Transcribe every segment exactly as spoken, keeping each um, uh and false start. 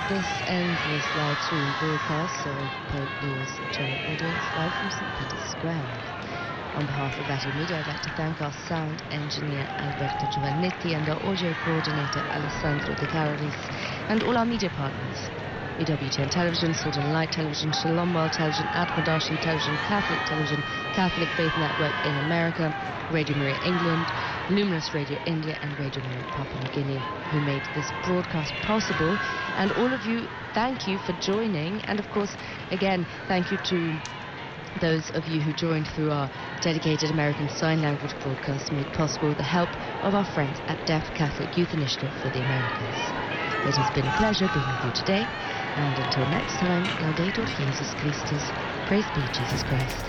this ends this live stream broadcast of Pope Leo's general audience live from Saint Peter's Square. On behalf of Vatican Media, I'd like to thank our sound engineer Alberto Giovannetti and our audio coordinator Alessandro De Carolis and all our media partners. E W T N Television, Salt and Light Television, Shalom World Television, Admadarshan Television, Catholic Television, Catholic Faith Network in America, Radio Maria England, Luminous Radio India and Radio Maria Papua New Guinea, who made this broadcast possible. And all of you, thank you for joining. And of course, again, thank you to those of you who joined through our dedicated American Sign Language broadcast made possible with the help of our friends at Deaf Catholic Youth Initiative for the Americas. It has been a pleasure being with you today, and until next time, Laudetur Jesus Christus, praise be Jesus Christ.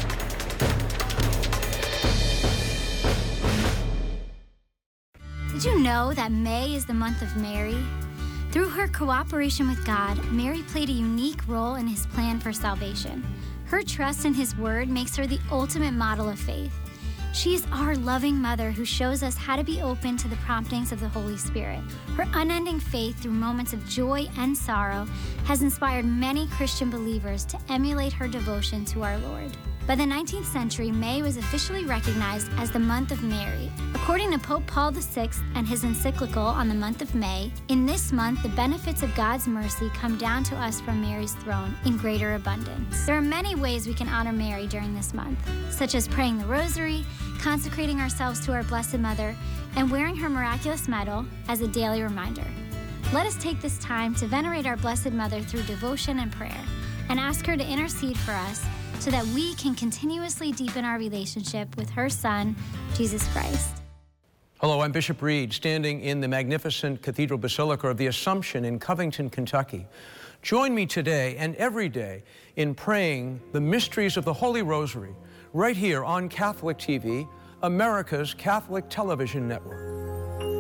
Did you know that May is the month of Mary? Through her cooperation with God, Mary played a unique role in his plan for salvation. Her trust in his word makes her the ultimate model of faith. She is our loving mother who shows us how to be open to the promptings of the Holy Spirit. Her unending faith through moments of joy and sorrow has inspired many Christian believers to emulate her devotion to our Lord. By the nineteenth century, May was officially recognized as the month of Mary. According to Pope Paul the Sixth and his encyclical on the month of May, in this month, the benefits of God's mercy come down to us from Mary's throne in greater abundance. There are many ways we can honor Mary during this month, such as praying the Rosary, consecrating ourselves to our Blessed Mother, and wearing her miraculous medal as a daily reminder. Let us take this time to venerate our Blessed Mother through devotion and prayer, and ask her to intercede for us so that we can continuously deepen our relationship with her Son, Jesus Christ. Hello, I'm Bishop Reed, standing in the magnificent Cathedral Basilica of the Assumption in Covington, Kentucky. Join me today and every day in praying the mysteries of the Holy Rosary right here on Catholic T V, America's Catholic television network.